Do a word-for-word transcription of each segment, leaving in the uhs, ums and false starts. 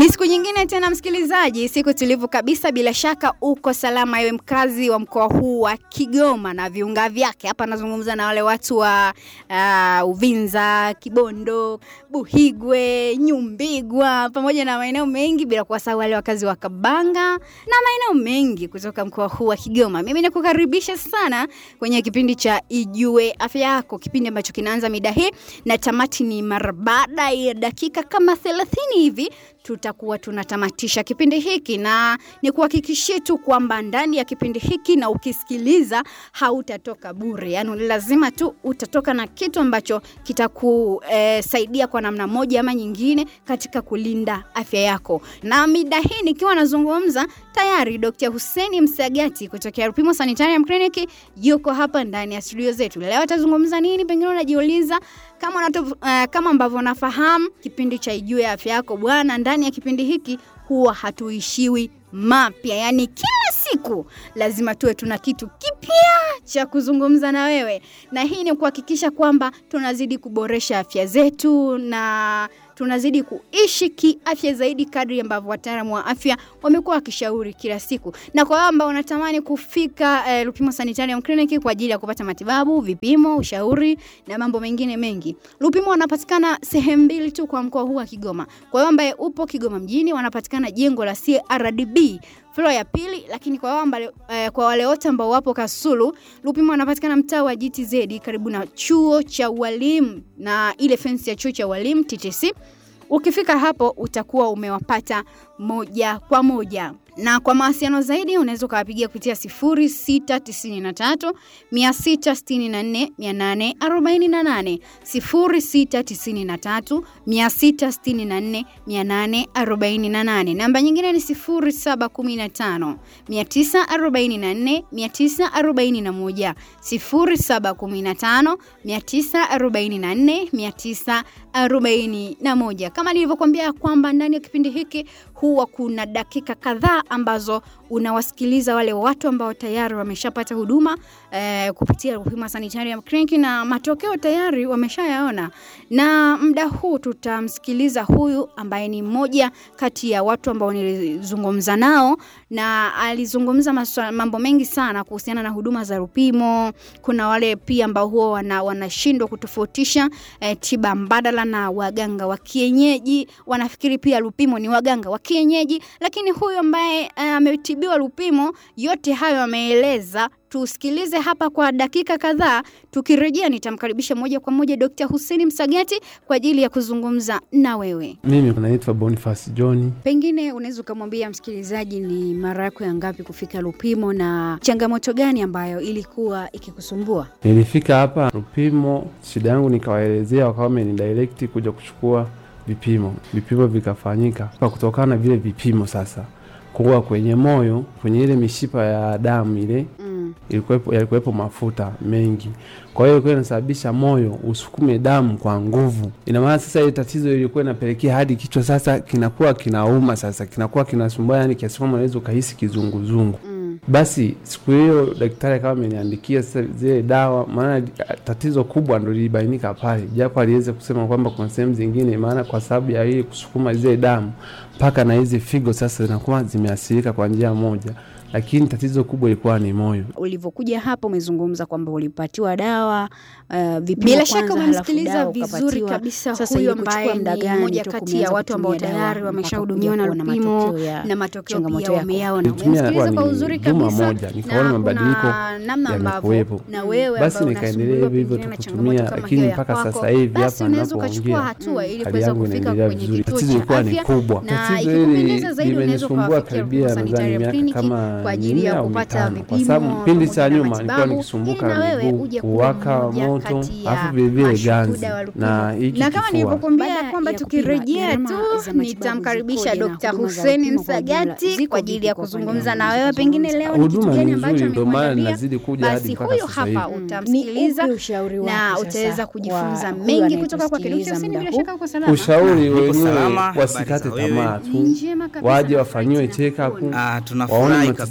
Ni siku nyingine tena msikilizaji, siku tulivu kabisa, bila shaka uko salama ewe mkazi wa mkoa huu wa Kigoma na viunga vyake. Hapa nazungumza na wale watu wa uh, Uvinza, Kibondo, Buhigwe, Nyumbigwa pamoja na maeneo mengi, bila kuwasahau wale wakazi wa Kabanga na maeneo mengi kutoka mkoa huu wa Kigoma. Mimi nakukaribisha sana kwenye kipindi cha Ijue Afya Yako, kipindi ambacho kinaanza mida hii na tamati ni mara baada ya dakika kama thelathini hivi tutakuwa tunatamatisha kipindi hiki, na ni kuhakikishia tu kwamba ndani ya kipindi hiki na ukisikiliza hautatoka bure. Yaani lazima tu utatoka na kitu ambacho kitakusaidia e, kwa namna moja ama nyingine katika kulinda afya yako. Na mida hii nikiwa nazungumza tayari Daktari Hussein Msagati kutoka Lupimo Sanitarium Clinic yuko hapa ndani ya studio zetu. Leo atazungumza nini? Pengine unajiuliza. Kama unato, uh, kama ambavyo unafahamu kipindi cha Ijue Afya Yako bwana, ndani ya kipindi hiki huwa hatuishiwi mapya. Yaani kila siku lazima tuwe tuna kitu kipya cha kuzungumza na wewe. Na hii ni kuhakikisha kwamba tunazidi kuboresha afya zetu na tunazidi kuishi kiafya zaidi kadri ambavyo wataalamu wa afya wamekuwa wakishauri kila siku. Na kwa wale ambao wanatamani kufika eh, Lupimo Sanitarium Clinic kwa ajili ya kupata matibabu, vipimo, ushauri na mambo mengine mengi, Lupimo wanapatikana sehemu mbili tu kwa mkoa huu wa Kigoma. Kwa wale ambao upo Kigoma mjini wanapatikana jengo la C R D B floor ya pili, lakini kwa wale eh, kwa wale wote ambao wapo Kasulu, Lupimo wanapatikana mtaa wa G T Z karibu na chuo cha walimu na ile fence ya chuo cha walimu T T C. Ukifika hapo utakuwa umewapata moja kwa moja. Na kwa mawasiliano zaidi unaweza kuwapigia kupitia sifuri sita tisa tatu sita sita nne nane arobaini na nane sifuri sita tisa tatu sita sita nne nane arobaini na nane. Namba nyingine ni sifuri saba kumi tano tisa arobaini na nne tisa arobaini na moja sifuri saba kumi tano tisa arobaini na nne tisa arobaini na moja. Kama nilivyokuambia kwamba ndani ya kipindi hiki huwa kuna dakika kadhaa ambazo unawasikiliza wale watu ambao tayari wameshapata huduma eh, kupitia Lupimo Sanitarium Clinic na matokeo tayari wameshayaona. Na muda huu tutamsikiliza huyu ambaye ni mmoja kati ya watu ambao nilizungumza nao, na alizungumza maswala, mambo mengi sana kuhusiana na huduma za Lupimo. Kuna wale pia ambao huwa wana, wanashindwa kutofautisha eh, tiba mbadala na waganga wa kienyeji, wanafikiri pia Lupimo ni waganga wa kienyeji, lakini huyu ambaye ametibiwa uh, Lupimo yote hayo ameeleza. Tusikilize hapa kwa dakika kadhaa, tukirejea nitamkaribisha moja kwa moja Daktari Hussein Msagati kwa ajili ya kuzungumza na wewe. Mimi naitwa Boniface John. Pengine unaweza kumwambia msikilizaji ni mara yako ya ngapi kufika Lupimo na changamoto gani ambayo ilikuwa ikikusumbua? Nilifika hapa Lupimo, shida yangu nikawaelezea, wakawa wamenidirect kuja kuchukua vipimo. Vipimo vikafanyika. Kwa kutokana na vile vipimo sasa, kwa kwenye moyo, kwenye ile mishipa ya damu ile mm. ilikuwepo yalikuwepo mafuta mengi. Kwa hiyo ilikuwa inasababisha moyo usukume damu kwa nguvu. Ina maana sasa ile tatizo ilikuwa inapelekea hadi kichwa sasa kinakuwa kinauma, sasa kinakuwa kinasumbua, yani kiasi kwamba unaweza kuhisi kizunguzungu. Mm. Basi siku hiyo daktari kama ameniandikia zile dawa, maana tatizo kubwa ndio lilibainika pale. Japo aliweza kusema kwamba kuna sehemu zingine, maana kwa sababu ya ile kusukuma zile damu paka na hizi figo sasa zinakuwa zimeathirika kwa njia moja, lakini tatizo kubwa ilikuwa ni moyo. Ulivyokuja hapo umezungumza kwamba ulipatiwa dawa uh, vipimo. Bila shaka umemsikiliza vizuri kabisa huyo ambaye ni mmoja kati ya watu ambao tayari wameshahudumiwa na Lupimo na matokeo pia wameyaona. Umemsikiliza kwa uzuri kabisa moja, nikaona mabadiliko yamekuwepo. Na wewe basi nikaendelea hivyo tukutumia, lakini mpaka sasa hivi hapa ninapoongea hatua ili kuweza kufika kwenye kituo cha afya kubwa. Tatizo hili limenisumbua karibia nadhani miaka kama kwa ajili ya kupata vipimo. Kwa sababu pindi cha nyuma nilikuwa nikisumbuka miguu kuwaka moto, afu vile vile ganzi na hiki kifua. Na kama nilipokuambia kwamba tukirejea tu nitamkaribisha Daktari Hussein Msagati kwa ajili ya kuzungumza na wewe. Pengine leo ni kitu gani ambacho amekuambia? Basi huyo hapa utamsikiliza na utaweza kujifunza mengi kutoka kwa Daktari Hussein. Bila shaka uko salama. Ushauri wenyewe wasikate tamaa tu, waje wafanywe check up, waone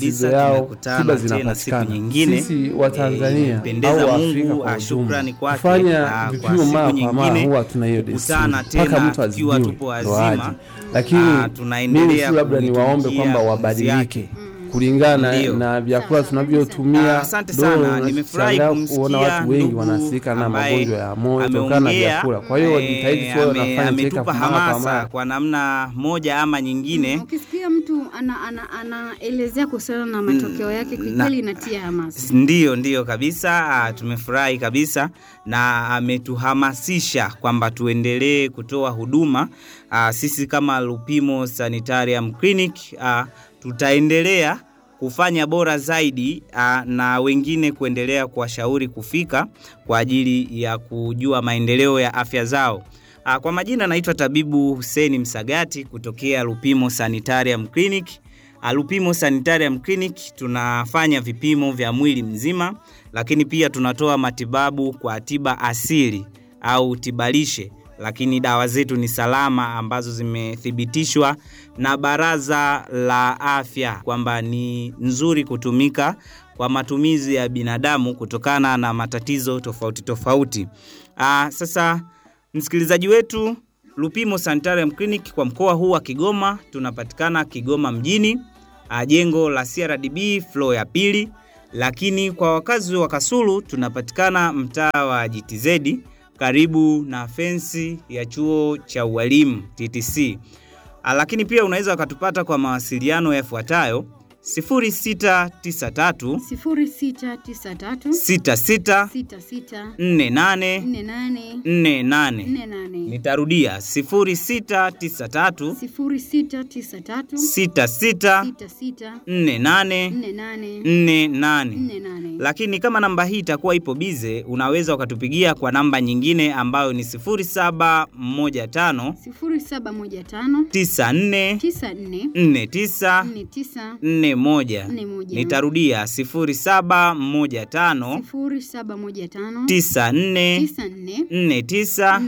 matatizo yao, tiba zinapatikana. Sisi wa Tanzania e, au Afrika kwa ujumla kufanya vipimo mara kwa mara huwa tuna hiyo desturi mpaka mtu azidiwe ndo aje. Lakini mimi labda niwaombe kwamba wabadilike kulingana na vyakula tunavyotumia. Asante sana, nimefurahi kuona watu wengi wanasika na magonjwa ya moyo kutokana na vyakula. Kwa hiyo wajitahidi sio nafanya check up mara kwa mara kwa namna moja ama nyingine. Ukisikia mtu ana anaelezea kuhusiana na matokeo yake kweli inatia hamasa. Ndio ndio kabisa, tumefurahi kabisa na ametuhamasisha kwamba tuendelee kutoa huduma. Sisi kama Lupimo Sanitarium Clinic tutaendelea kufanya bora zaidi aa, na wengine kuendelea kuwashauri kufika kwa ajili ya kujua maendeleo ya afya zao. Aa, kwa majina naitwa Tabibu Hussein Msagati kutokea Lupimo Sanitarium Clinic. Aa, Lupimo Sanitarium Clinic tunafanya vipimo vya mwili mzima, lakini pia tunatoa matibabu kwa tiba asili au tibalishe. Lakini dawa zetu ni salama ambazo zimethibitishwa na Baraza la Afya kwamba ni nzuri kutumika kwa matumizi ya binadamu kutokana na matatizo tofauti tofauti. Aa, sasa msikilizaji wetu, Lupimo Sanitarium Clinic kwa mkoa huu wa Kigoma tunapatikana Kigoma mjini, jengo la C R D B floor ya pili. Lakini kwa wakazi wa Kasulu tunapatikana mtaa wa G T Z karibu na fensi ya chuo cha ualimu T T C. Lakini pia unaweza ukatupata kwa mawasiliano yafuatayo: sifuri sita tisa tatu sifuri sita tisa tatu sita sita nne nane nne nane. Nitarudia sifuri sita tisa tatu sita sita nne nane nne nane. Lakini kama namba hii itakuwa ipo bize, unaweza ukatupigia kwa namba nyingine ambayo ni sifuri saba moja tano tisa nne nne tisa nne moja. Nitarudia sifuri saba moja tano tisa nne nne tisa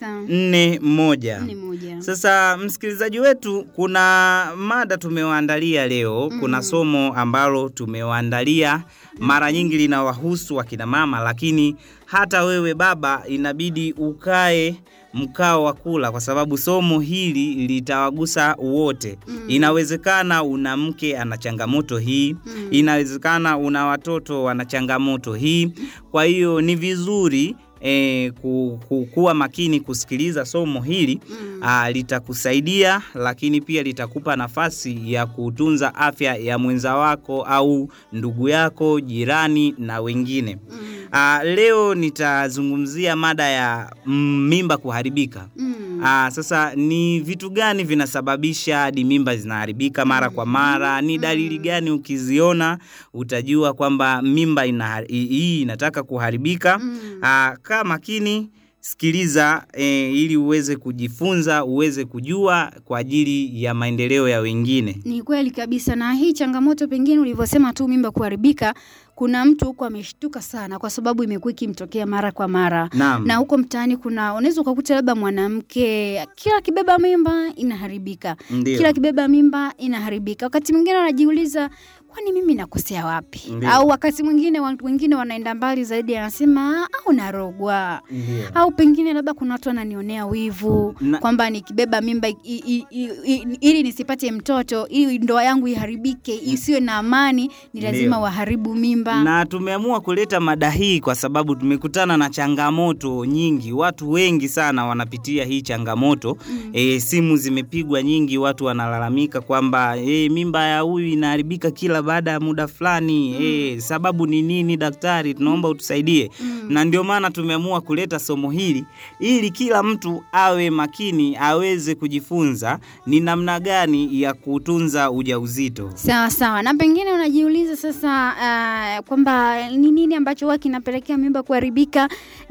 nne moja. Sasa msikilizaji wetu, kuna mada tumewaandalia leo. mm. Kuna somo ambalo tumewaandalia mara nyingi linawahusu wakina mama, lakini hata wewe baba inabidi ukae mkao wa kula kwa sababu somo hili litawagusa wote. mm. Inawezekana una mke ana changamoto hii, mm. inawezekana una watoto wana changamoto hii. Kwa hiyo ni vizuri E, ku, ku, kuwa makini kusikiliza somo hili. mm. A, litakusaidia, lakini pia litakupa nafasi ya kutunza afya ya mwenza wako au ndugu yako, jirani na wengine. mm. A, leo nitazungumzia mada ya mm, mimba kuharibika. mm. A, sasa ni vitu gani vinasababisha hadi mimba zinaharibika mara kwa mara? Ni dalili gani ukiziona utajua kwamba mimba ina, hii inataka kuharibika? mm. A, kaa makini, sikiliza e, ili uweze kujifunza, uweze kujua kwa ajili ya maendeleo ya wengine. Ni kweli kabisa, na hii changamoto pengine ulivyosema tu mimba kuharibika, kuna mtu huko ameshtuka sana kwa sababu imekuwa ikimtokea mara kwa mara. Naam. Na huko mtaani kuna unaweza ukakuta labda mwanamke kila kibeba mimba inaharibika. Ndiyo. Kila kibeba mimba inaharibika. Wakati mwingine anajiuliza, kwani mimi nakosea wapi? Ndiyo. Au wakati mwingine wengine wanaenda mbali zaidi, anasema au narogwa. Ndiyo. Au pengine labda kuna watu wananionea wivu Na... kwamba nikibeba mimba i, i, i, i, ili nisipate mtoto, ili ndoa yangu iharibike, isiwe na amani, ni lazima Ndiyo. waharibu mimba. Na tumeamua kuleta mada hii kwa sababu tumekutana na changamoto nyingi. Watu wengi sana wanapitia hii changamoto. mm. E, simu zimepigwa nyingi, watu wanalalamika kwamba e, mimba ya huyu inaharibika kila baada ya muda fulani. mm. E, sababu ni nini daktari? Tunaomba utusaidie. mm. Na ndio maana tumeamua kuleta somo hili ili kila mtu awe makini, aweze kujifunza ni namna gani ya kutunza ujauzito. Sawa sawa. Na pengine unajiuliza sasa uh, kwamba ni nini ambacho huwa kinapelekea mimba kuharibika?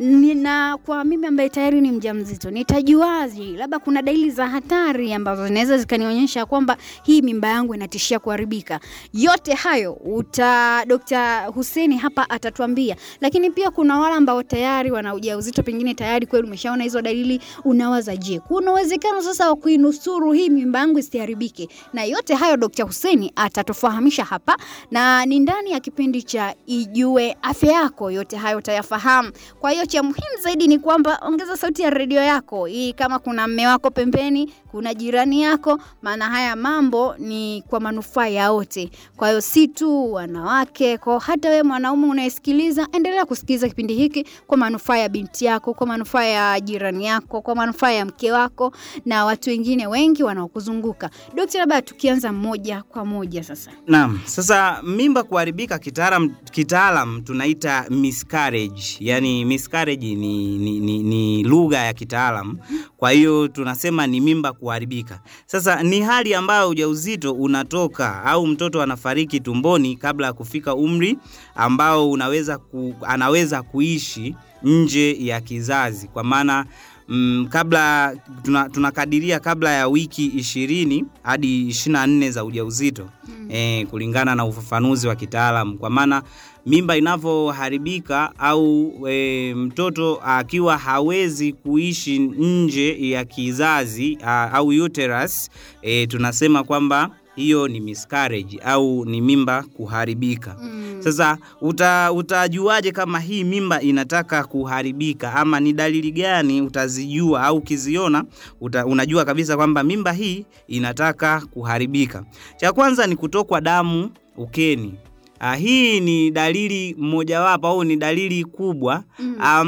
Na kwa mimi ambaye tayari ni mjamzito, nitajuaje? Labda kuna dalili za hatari ambazo zinaweza zikanionyesha kwamba hii mimba yangu inatishia kuharibika. Yote yote hayo uta Dokta Hussein hapa atatuambia. Lakini pia kuna wale ambao tayari wana ujauzito, pengine tayari kweli umeshaona hizo dalili, unawaza je, kuna uwezekano sasa wa kuinusuru hii mimba yangu isiharibike? Na yote hayo Dokta Hussein atatufahamisha hapa, na ni ndani ya kipindi cha Ijue Afya Yako. Yote hayo utayafahamu. Kwa hiyo cha muhimu zaidi ni kwamba ongeza sauti ya redio yako hii, kama kuna mme wako pembeni, kuna jirani yako, maana haya mambo ni kwa manufaa ya wote. Kwa hiyo si tu wanawake, kwa hata wewe mwanaume unayesikiliza, endelea kusikiliza kipindi hiki kwa manufaa ya binti yako, kwa manufaa ya jirani yako, kwa manufaa ya mke wako na watu wengine wengi wanaokuzunguka. Daktari, labda tukianza moja kwa moja sasa. Naam, sasa mimba kuharibika kitaalam kitaalam tunaita miscarriage. Yaani miscarriage ni ni, ni, ni lugha ya kitaalam. Kwa hiyo tunasema ni mimba kuharibika. Sasa ni hali ambayo ujauzito unatoka au mtoto anafariki tumboni kabla ya kufika umri ambao unaweza ku, anaweza kuishi nje ya kizazi. Kwa maana mm, kabla tuna, tunakadiria kabla ya wiki ishirini hadi ishirini na nne za ujauzito. Mm. Eh, kulingana na ufafanuzi wa kitaalamu. Kwa maana mimba inavyoharibika au e, mtoto akiwa hawezi kuishi nje ya kizazi a, au uterus, e, tunasema kwamba hiyo ni miscarriage au ni mimba kuharibika. Mm. Sasa uta, utajuaje kama hii mimba inataka kuharibika, ama ni dalili gani utazijua au kiziona uta, unajua kabisa kwamba mimba hii inataka kuharibika? Cha kwanza ni kutokwa damu ukeni. Ah, hii ni dalili mojawapo au ni dalili kubwa. Mm. Um,